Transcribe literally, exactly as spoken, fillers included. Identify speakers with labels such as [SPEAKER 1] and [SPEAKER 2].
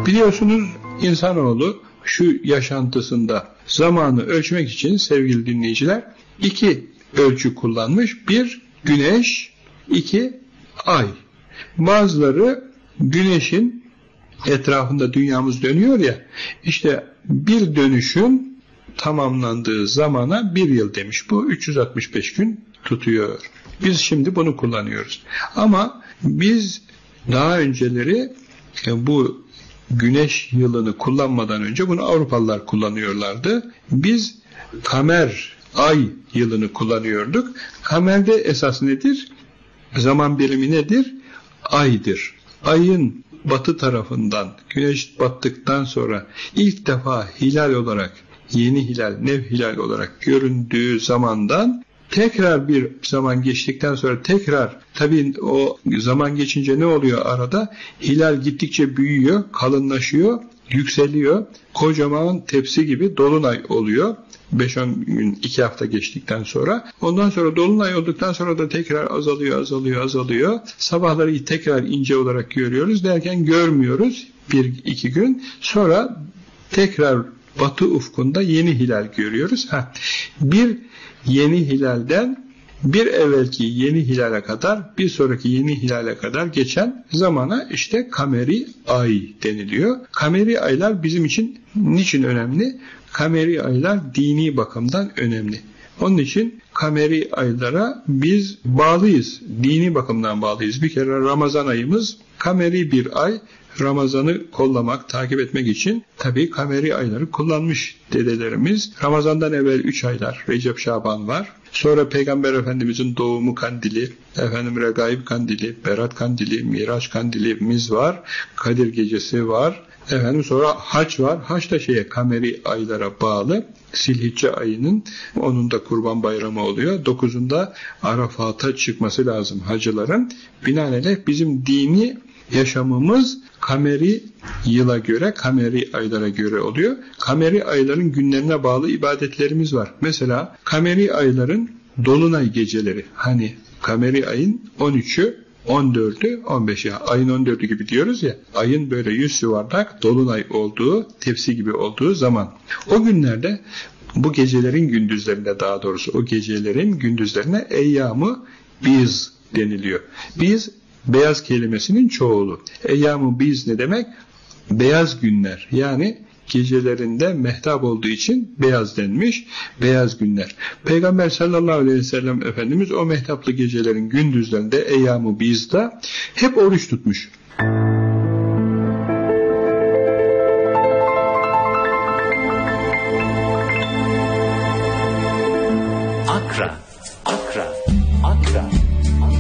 [SPEAKER 1] Biliyorsunuz insanoğlu şu yaşantısında zamanı ölçmek için sevgili dinleyiciler iki ölçü kullanmış. Bir güneş, iki ay. Bazıları güneşin etrafında dünyamız dönüyor ya, işte bir dönüşün tamamlandığı zamana bir yıl demiş. Bu üç yüz altmış beş gün tutuyor. Biz şimdi bunu kullanıyoruz. Ama biz daha önceleri bu güneş yılını kullanmadan önce bunu Avrupalılar kullanıyorlardı. Biz kamer, ay yılını kullanıyorduk. Kamerde esas nedir? Zaman birimi nedir? Aydır. Ayın batı tarafından güneş battıktan sonra ilk defa hilal olarak, yeni hilal, nev hilal olarak göründüğü zamandan tekrar bir zaman geçtikten sonra tekrar, tabii o zaman geçince ne oluyor arada? Hilal gittikçe büyüyor, kalınlaşıyor, yükseliyor. Kocaman tepsi gibi dolunay oluyor. beş on gün, iki hafta geçtikten sonra. Ondan sonra dolunay olduktan sonra da tekrar azalıyor, azalıyor, azalıyor. Sabahları tekrar ince olarak görüyoruz derken görmüyoruz bir iki gün. Sonra tekrar batı ufkunda yeni hilal görüyoruz. Heh. Bir yeni hilalden bir evvelki yeni hilale kadar, bir sonraki yeni hilale kadar geçen zamana işte kameri ay deniliyor. Kameri aylar bizim için niçin önemli? Kameri aylar dini bakımdan önemli. Onun için kameri aylara biz bağlıyız. Dini bakımdan bağlıyız. Bir kere Ramazan ayımız kameri bir ay. Ramazan'ı kollamak, takip etmek için tabii kameri ayları kullanmış dedelerimiz. Ramazan'dan evvel üç aylar Recep Şaban var. Sonra Peygamber Efendimizin doğumu kandili, efendim Regaib kandili, Berat kandili, Miraç kandilimiz var. Kadir gecesi var. Efendim sonra hac var. Hac da şeye kameri aylara bağlı. Zilhicce ayının onun da Kurban Bayramı oluyor. Dokuzunda Arafat'a çıkması lazım hacıların. Binaenaleyh bizim dini yaşamımız kameri yıla göre, kameri aylara göre oluyor. Kameri ayların günlerine bağlı ibadetlerimiz var. Mesela kameri ayların dolunay geceleri, hani kameri ayın on üçü, on dördü, on beşi, ayın on dördü gibi diyoruz ya, ayın böyle yüz yuvarlak dolunay olduğu, tepsi gibi olduğu zaman. O günlerde, bu gecelerin gündüzlerinde, daha doğrusu o gecelerin gündüzlerine eyyamı biz deniliyor. Biz, beyaz kelimesinin çoğulu. Eyyam-ı biz ne demek? Beyaz günler. Yani gecelerinde mehtap olduğu için beyaz denmiş. Beyaz günler. Peygamber sallallahu aleyhi ve sellem Efendimiz o mehtaplı gecelerin gündüzlerinde eyyam-ı bizde hep oruç tutmuş.
[SPEAKER 2] Akra, Akra, Akra.